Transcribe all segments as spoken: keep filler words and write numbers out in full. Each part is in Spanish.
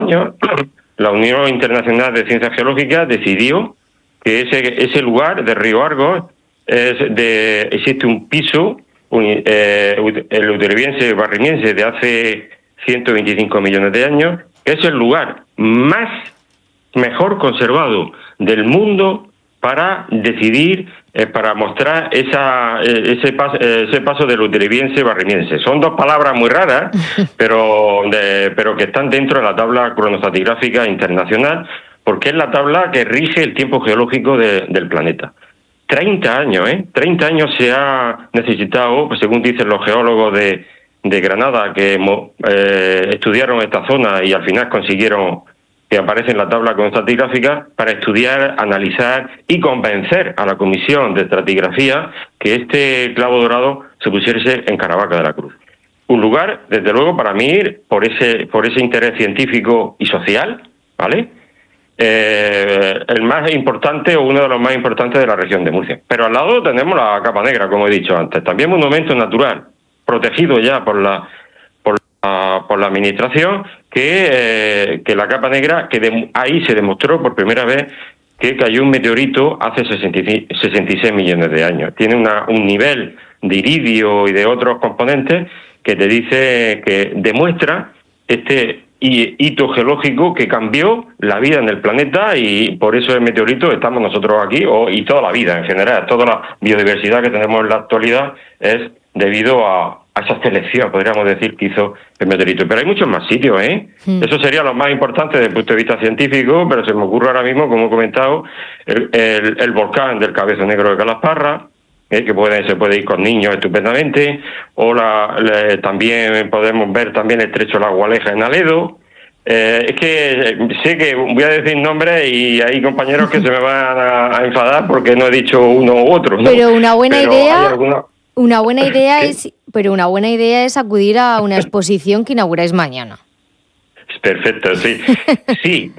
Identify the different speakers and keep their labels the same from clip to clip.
Speaker 1: años la Unión Internacional de Ciencias Geológicas decidió que ese ese lugar de Río Argos es de existe un piso, un, eh, el Uteribiense Barrimiense de hace ciento veinticinco millones de años, que es el lugar más mejor conservado del mundo para decidir, eh, para mostrar esa eh, ese, pas, eh, ese paso del Uteribiense Barrimiense. Son dos palabras muy raras, pero de, pero que están dentro de la tabla cronoestratigráfica internacional, porque es la tabla que rige el tiempo geológico de, del planeta. treinta años, ¿eh? treinta años se ha necesitado, según dicen los geólogos de, de Granada, que eh, estudiaron esta zona y al final consiguieron que aparece en la tabla cronoestratigráfica, para estudiar, analizar y convencer a la Comisión de Estratigrafía que este clavo dorado se pusiese en Caravaca de la Cruz. Un lugar, desde luego, para mí, por ese por ese interés científico y social, ¿vale? Eh, el más importante o uno de los más importantes de la región de Murcia. Pero al lado tenemos la Capa Negra, como he dicho antes, también monumento natural, protegido ya por la por la, por la administración, que, eh, que la Capa Negra, que de, ahí se demostró por primera vez que cayó un meteorito hace sesenta y seis millones de años. Tiene una, un nivel de iridio y de otros componentes que te dice, que demuestra este hito geológico que cambió la vida en el planeta, y por eso el meteorito estamos nosotros aquí, o, y toda la vida en general, toda la biodiversidad que tenemos en la actualidad es debido a, a esa selección, podríamos decir, que hizo el meteorito. Pero hay muchos más sitios, ¿eh? Mm. Eso sería lo más importante desde el punto de vista científico, pero se me ocurre ahora mismo, como he comentado, el, el, el volcán del Cabezo Negro de Calasparra, ¿eh? que puede, se puede ir con niños estupendamente, o la, la, también podemos ver también el estrecho de la Gualeja en Aledo. Eh, es que sé que voy a decir nombres y hay compañeros que se me van a, a enfadar porque no he dicho uno u otro, ¿no?
Speaker 2: Pero una buena
Speaker 1: pero
Speaker 2: idea...
Speaker 1: alguna...
Speaker 2: Una buena idea es, pero una buena idea es acudir a una exposición que inauguráis mañana.
Speaker 1: Perfecto, sí. Sí,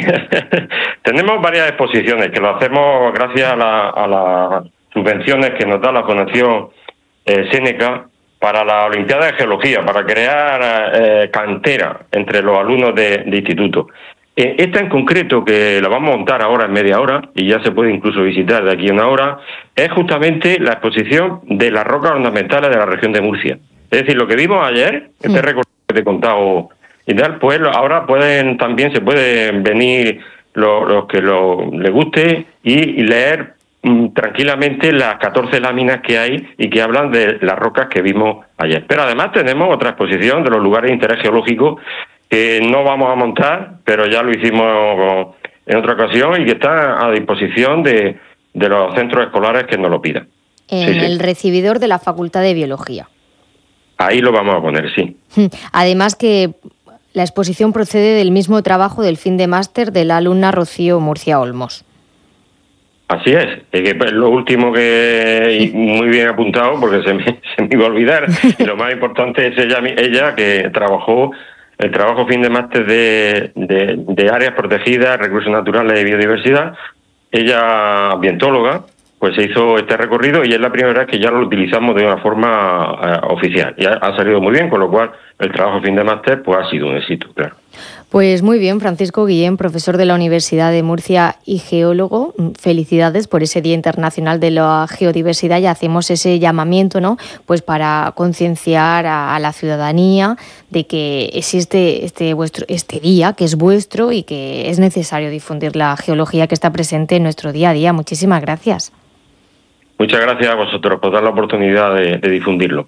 Speaker 1: tenemos varias exposiciones que lo hacemos gracias a, la, a las subvenciones que nos da la Fundación eh, Seneca para la Olimpiada de Geología, para crear eh, cantera entre los alumnos de, de instituto. Eh, esta en concreto, que la vamos a montar ahora en media hora, y ya se puede incluso visitar de aquí a una hora, es justamente la exposición de las rocas ornamentales de la región de Murcia. Es decir, lo que vimos ayer, mm. este recorrido que te he contado y tal, pues ahora pueden también, se pueden venir los, los que lo, les guste y, y leer mm, tranquilamente las catorce láminas que hay y que hablan de las rocas que vimos ayer. Pero además tenemos otra exposición de los lugares de interés geológico que no vamos a montar, pero ya lo hicimos en otra ocasión y que está a disposición de, de los centros escolares que nos lo pidan.
Speaker 2: En sí, el sí. recibidor de la Facultad de Biología.
Speaker 1: Ahí lo vamos a poner, sí.
Speaker 2: Además que la exposición procede del mismo trabajo del fin de máster de la alumna Rocío Murcia Olmos.
Speaker 1: Así es, es que lo último que muy bien apuntado porque se me, se me iba a olvidar, y lo más importante es ella, ella que trabajó el trabajo fin de máster de, de, de áreas protegidas, recursos naturales y biodiversidad. Ella, ambientóloga, pues se hizo este recorrido y es la primera vez que ya lo utilizamos de una forma uh, oficial. Y ha, ha salido muy bien, con lo cual el trabajo fin de máster pues ha sido un éxito, claro.
Speaker 2: Pues muy bien, Francisco Guillén, profesor de la Universidad de Murcia y geólogo. Felicidades por ese Día Internacional de la Geodiversidad, y hacemos ese llamamiento, ¿no? Pues para concienciar a, a la ciudadanía de que existe este vuestro este día, que es vuestro, y que es necesario difundir la geología que está presente en nuestro día a día. Muchísimas gracias.
Speaker 1: Muchas gracias a vosotros por dar la oportunidad de, de difundirlo.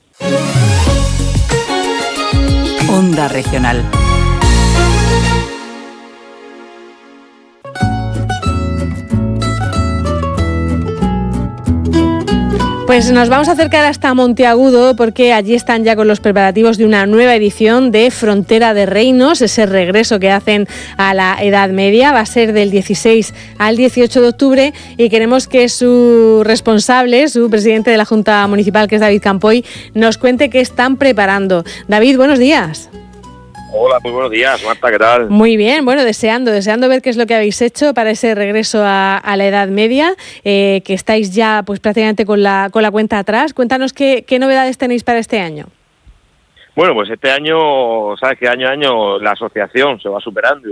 Speaker 3: Onda Regional.
Speaker 4: Pues nos vamos a acercar hasta Monteagudo, porque allí están ya con los preparativos de una nueva edición de Frontera de Reinos, ese regreso que hacen a la Edad Media. Va a ser del dieciséis al dieciocho de octubre y queremos que su responsable, su presidente de la Junta Municipal, que es David Campoy, nos cuente qué están preparando. David, buenos días.
Speaker 5: Hola, muy buenos días, Marta, ¿qué tal?
Speaker 4: Muy bien, bueno, deseando, deseando ver qué es lo que habéis hecho para ese regreso a, a la Edad Media, eh, que estáis ya pues prácticamente con la con la cuenta atrás. Cuéntanos qué, qué novedades tenéis para este año.
Speaker 5: Bueno, pues este año, sabes que año a año la asociación se va superando